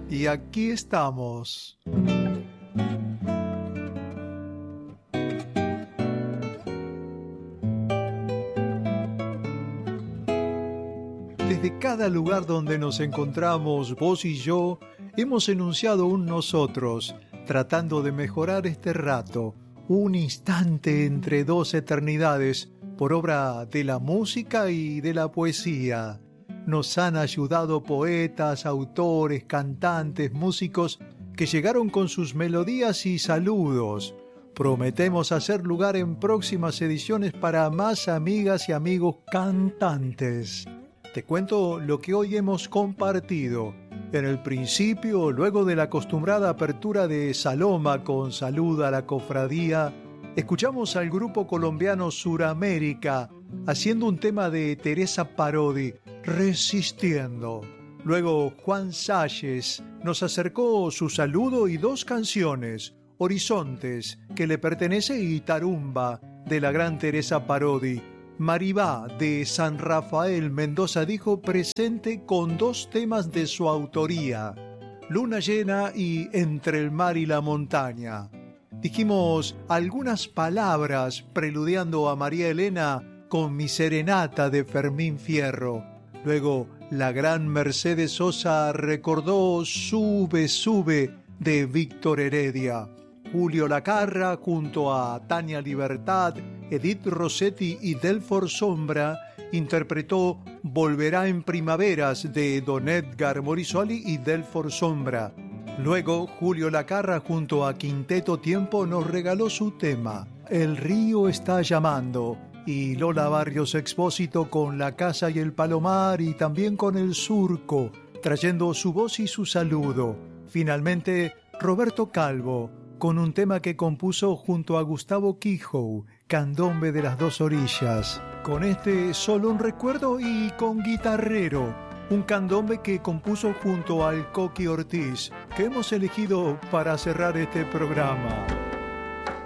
Y aquí estamos. Desde cada lugar donde nos encontramos, vos y yo, hemos enunciado un nosotros, tratando de mejorar este rato, un instante entre dos eternidades, por obra de la música y de la poesía. Nos han ayudado poetas, autores, cantantes, músicos que llegaron con sus melodías y saludos. Prometemos hacer lugar en próximas ediciones para más amigas y amigos cantantes. Te cuento lo que hoy hemos compartido. En el principio, luego de la acostumbrada apertura de Saloma con Salud a la Cofradía, escuchamos al grupo colombiano Suramérica haciendo un tema de Teresa Parodi, Resistiendo. Luego Juan Salles nos acercó su saludo y dos canciones, Horizontes, que le pertenece, y Tarumba, de la gran Teresa Parodi. Maribá, de San Rafael Mendoza, dijo presente con dos temas de su autoría, Luna Llena y Entre el Mar y la Montaña. Dijimos algunas palabras preludiando a María Elena con Mi Serenata de Fermín Fierro. Luego la gran Mercedes Sosa recordó Sube, Sube de Víctor Heredia. Julio Lacarra junto a Tania Libertad, Edith Rossetti y Delfor Sombra interpretó Volverá en Primaveras de Don Edgar Morisoli y Delfor Sombra. Luego Julio Lacarra junto a Quinteto Tiempo nos regaló su tema El río está llamando, y Lola Barrios Expósito con La Casa y el Palomar y también con El Surco, trayendo su voz y su saludo. Finalmente Roberto Calvo con un tema que compuso junto a Gustavo Quijow, Candombe de las Dos Orillas. Con este Solo un Recuerdo y con Guitarrero, un candombe que compuso junto al Coqui Ortiz, que hemos elegido para cerrar este programa.